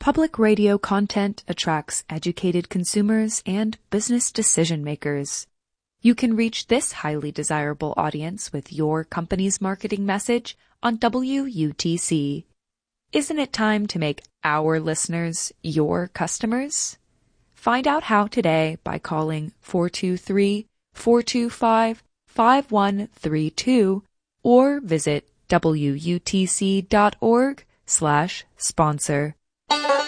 Public radio content attracts educated consumers and business decision makers. You can reach this highly desirable audience with your company's marketing message on WUTC. Isn't it time to make our listeners your customers? Find out how today by calling 423-425-5132 or visit WUTC.org/sponsor.